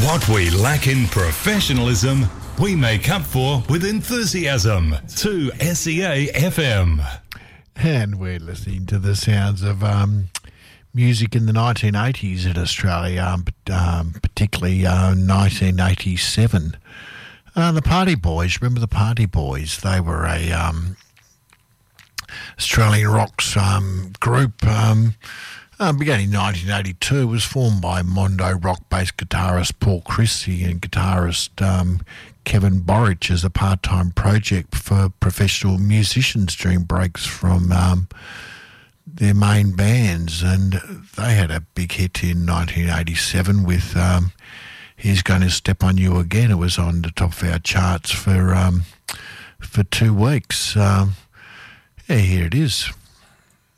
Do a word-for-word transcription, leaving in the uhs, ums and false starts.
What we lack in professionalism, we make up for with enthusiasm. To S E A F M. And we're listening to the sounds of um, music in the nineteen eighties in Australia, um, um, particularly uh, nineteen eighty-seven. Uh, the Party Boys, remember the Party Boys? They were a um, Australian rock um, group. Um, uh, began in nineteen eighty-two. It was formed by Mondo rock-based guitarist Paul Christie and guitarist um, Kevin Borich as a part-time project for professional musicians during breaks from um, their main bands. And they had a big hit in nineteen eighty-seven with um, He's Going to Step on You Again. It was on the top of our charts for um, for two weeks. Um, yeah, here it is.